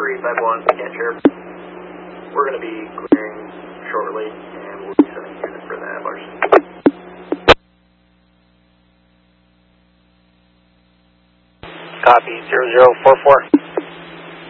351, can't share. We're going to be clearing shortly, and we'll be sending a unit for the Avalars. Copy, 0044.